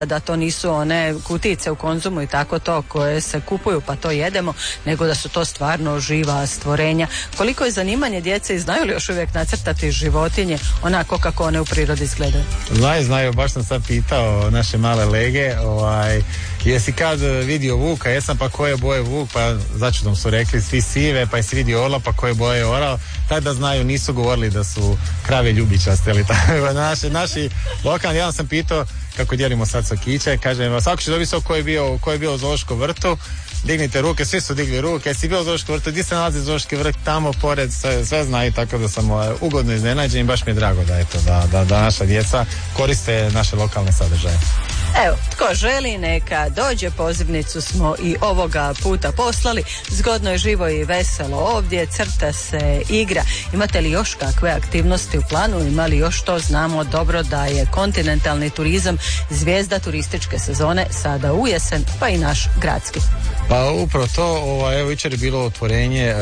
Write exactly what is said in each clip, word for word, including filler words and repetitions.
da to nisu one kutice u Konzumu i tako to koje se kupuju pa to jedemo, nego da su to stvarno živa stvorenja. Koliko je zanimanje djece i znaju li još uvijek nacrtati životinje onako kako one u prirodi izgledaju? Znaju, znaju, baš sam sad pitao naše male lege, ovaj, jesi kad vidio vuka, jesam, pa koje boje vuk, pa začudom su rekli svi sive, pa jesi vidio orla, pa koje boje orao, tako da znaju, nisu govorili da su krave ljubičaste ili tako. Naši, naši lokalni, ja sam pitao kako dijelimo sad sokiće, kažem, svako će dobiti sok koji je bio, koji je bio u zoološkom vrtu, dignite ruke, svi su digli ruke, jesi bio u zoološkom vrtu, gdje se nalazi zoološki vrt, tamo pored, sve, sve znaju, tako da sam uh, ugodno iznenađen i baš mi je drago da, eto, da, da, da naša djeca koriste naše lokalne sadržaje. Evo, tko želi neka dođe, pozivnicu smo i ovoga puta poslali. Zgodno je, živo i veselo ovdje, crta se, igra. Imate li još kakve aktivnosti u planu? Ima li još to? Znamo dobro da je kontinentalni turizam zvijezda turističke sezone sada u jesen, pa i naš gradski. Pa upravo to, ovaj, evo jučer je bilo otvorenje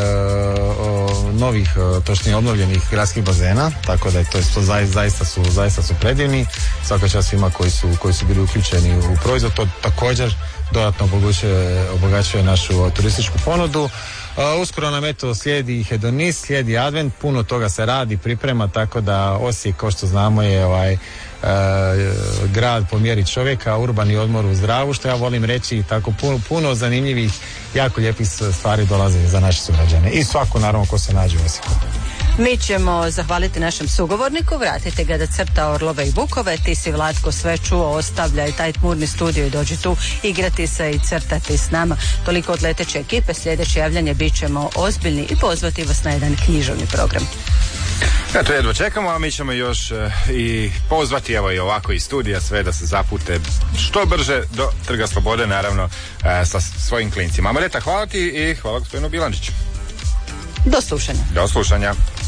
uh, novih, uh, točnije obnovljenih gradskih bazena, tako da je to, to zaista, zaista su, zaista su predivni. Svaka čast svima koji su, koji su bili uključeni u proizvod, to također dodatno obogaćuje, obogaćuje našu turističku ponudu. Uh, uskoro nam eto slijedi hedonist, slijedi advent, puno toga se radi, priprema, tako da Osijek, kao što znamo, je ovaj Uh, grad po mjeri čovjeka, urbani odmor u zdravu, što ja volim reći, tako puno, puno zanimljivih, jako lijepih stvari dolaze za naše sugrađane i svako naravno ko se nađe u Osijeku. Mi ćemo zahvaliti našem sugovorniku, vratite ga da crta orlove i vukove. Ti si, Vlatko, sve čuo, ostavljaj taj tmurni studio i dođi tu igrati se i crtati s nama. Toliko od leteće ekipe, sljedeće javljanje bit ćemo ozbiljni i pozvati vas na jedan književni program. Eto, jedva čekamo, a mi ćemo još e, i pozvati, evo i ovako iz studija sve da se zapute što brže do Trga Slobode, naravno e, sa svojim klincima. Amareta, hvala ti i hvala gospodinu Bilandžiću. Do slušanja. Do slušanja.